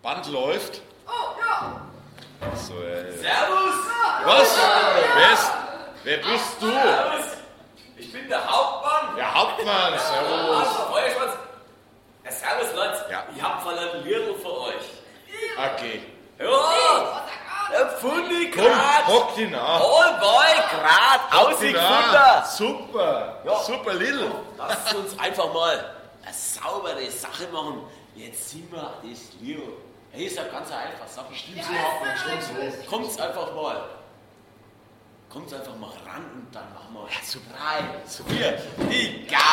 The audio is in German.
Band läuft. Oh, ja. So, Servus! Was? Wer bist du? Servus! Ich bin der Hauptmann! Der Hauptmann, servus. Also, Feuerschwanz! Ja, servus, Leute! Ja. Ich hab mal ein Liedl für euch! Okay. Ja! Der Pfundi Komm, grad! hock dich nach. Allbei grad! Ausgefunden! Super, Ja. super Lil. Lasst uns einfach mal eine saubere Sache machen. Jetzt sind wir das Liedl. Hey, ist ja ganz einfach. Sache. Ja, Hauptmann, stimmt's so. Kommt's einfach mal. Kommt's einfach mal ran und dann machen wir. Ja, super. 3, 4, die